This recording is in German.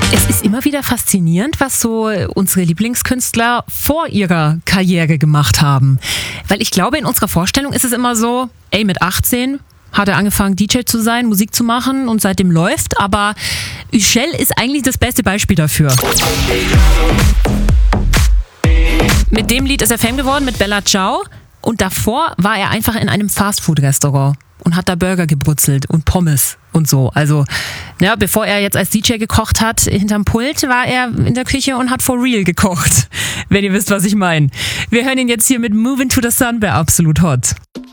Es ist immer wieder faszinierend, was so unsere Lieblingskünstler vor ihrer Karriere gemacht haben. Weil ich glaube, in unserer Vorstellung ist es immer so, mit 18 hat er angefangen, DJ zu sein, Musik zu machen und seitdem läuft. Aber Üschel ist eigentlich das beste Beispiel dafür. Mit dem Lied ist er Fame geworden, mit Bella Ciao. Und davor war er einfach in einem Fastfood-Restaurant und hat da Burger gebrutzelt und Pommes und so. Also, ja, bevor er jetzt als DJ gekocht hat, hinterm Pult war er in der Küche und hat for real gekocht. Wenn ihr wisst, was ich meine. Wir hören ihn jetzt hier mit Moving to the Sun bei Absolut Hot.